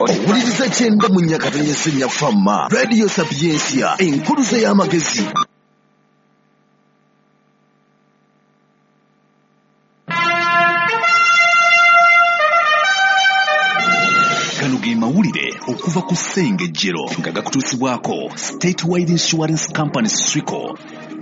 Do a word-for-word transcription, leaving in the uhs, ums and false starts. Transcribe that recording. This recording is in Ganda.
owuliriza kyenda mu nnyakata y'essenya famma radio sapiensia enkuluze y'amagezi. Kano ge mawulire okuva ku Ssengejjero nga gakutuusibwako State Wide Insurance Company Srico